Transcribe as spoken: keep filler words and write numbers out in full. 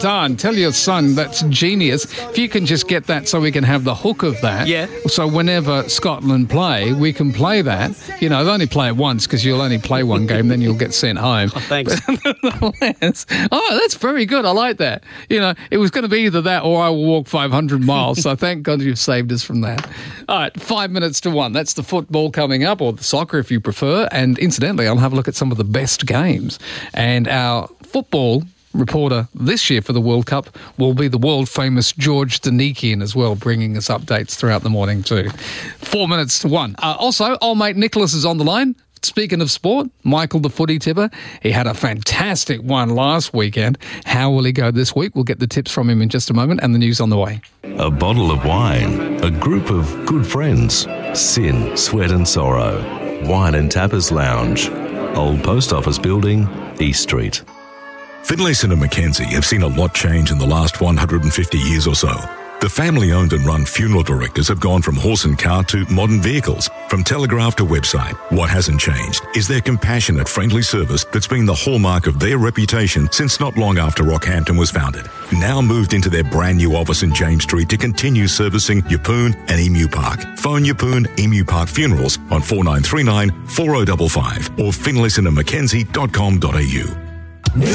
Done. Tell your son that's genius. If you can just get that so we can have the hook of that. Yeah. So whenever Scotland play, we can play that. You know, they only play it once because you'll only play one game, then you'll get sent home. Oh, thanks. Oh, that's very good. I like that. You know, it was going to be either that or I will walk five hundred miles. So thank God you've saved us from that. All right, five minutes to one. That's the football coming up, or the soccer if you prefer. And incidentally, I'll have a look at some of the best games. And our football reporter this year for the World Cup will be the world-famous George Danikian as well, bringing us updates throughout the morning too. Four minutes to one. Uh, also, old mate Nicholas is on the line. Speaking of sport, Michael the footy tipper, he had a fantastic one last weekend. How will he go this week? We'll get the tips from him in just a moment, and the news on the way. A bottle of wine, a group of good friends, sin, sweat and sorrow, wine and tappers lounge, Old Post Office Building, East Street. Finlayson and Mackenzie have seen a lot change in the last one hundred fifty years or so. The family-owned and run funeral directors have gone from horse and cart to modern vehicles, from telegraph to website. What hasn't changed is their compassionate, friendly service that's been the hallmark of their reputation since not long after Rockhampton was founded. Now moved into their brand new office in James Street to continue servicing Yeppoon and Emu Park. Phone Yeppoon Emu Park Funerals on four nine three nine, four oh five five or finlayson and mackenzie dot com dot a u.